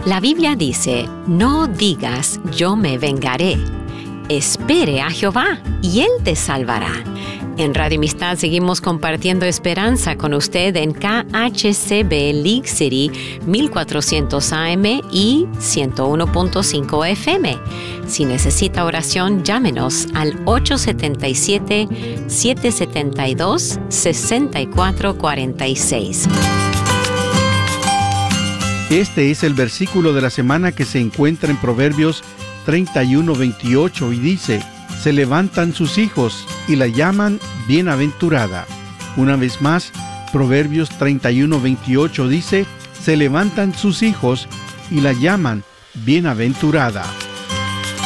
La Biblia dice, no digas, yo me vengaré. Espere a Jehová y Él te salvará. En Radio Amistad seguimos compartiendo esperanza con usted en KHCB League City 1400 AM y 101.5 FM. Si necesita oración, llámenos al 877-772-6446. Este es el versículo de la semana que se encuentra en Proverbios 31:28 y dice: se levantan sus hijos y la llaman bienaventurada. Una vez más, Proverbios 31:28 dice: se levantan sus hijos y la llaman bienaventurada.